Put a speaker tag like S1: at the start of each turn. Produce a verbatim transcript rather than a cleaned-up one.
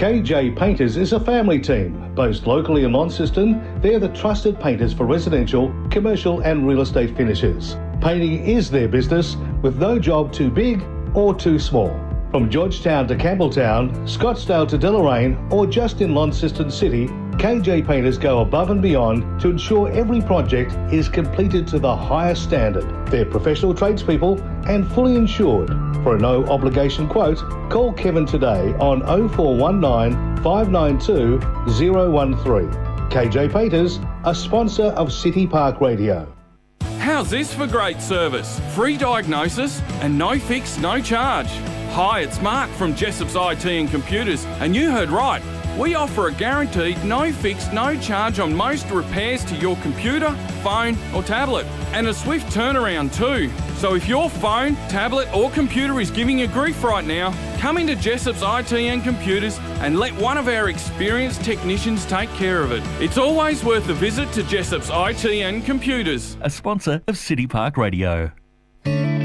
S1: K J Painters is a family team. Based locally in Launceston, they're the trusted painters for residential, commercial and real estate finishes. Painting is their business, with no job too big or too small. From Georgetown to Campbelltown, Scottsdale to Deloraine, or just in Launceston City, K J Painters go above and beyond to ensure every project is completed to the highest standard. They're professional tradespeople and fully insured. For a no obligation quote, call Kevin today on oh four one nine, five nine two, oh one three. K J Painters, a sponsor of City Park Radio.
S2: How's this for great service? Free diagnosis and no fix, no charge. Hi, it's Mark from Jessop's I T and Computers, and you heard right. We offer a guaranteed no fix, no charge on most repairs to your computer, phone or tablet, and a swift turnaround too. So if your phone, tablet or computer is giving you grief right now, come into Jessop's I T and Computers and let one of our experienced technicians take care of it. It's always worth a visit to Jessop's I T and Computers.
S3: A sponsor of City Park Radio.